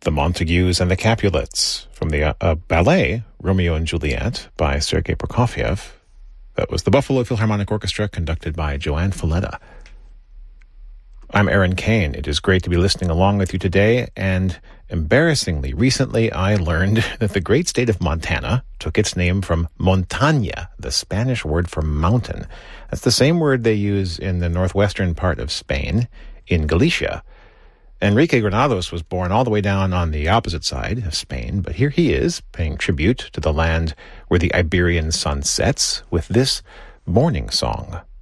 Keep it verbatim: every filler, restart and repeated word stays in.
The Montagues and the Capulets from the uh, uh, ballet Romeo and Juliet by Sergei Prokofiev. That was the Buffalo Philharmonic Orchestra conducted by Joanne Falletta. I'm Aaron Kane. It is great to be listening along with you today, and embarrassingly, recently I learned that the great state of Montana took its name from montaña, the Spanish word for mountain. That's the same word they use in the northwestern part of Spain, in Galicia. Enrique Granados was born all the way down on the opposite side of Spain, but here he is, paying tribute to the land where the Iberian sun sets with this morning song.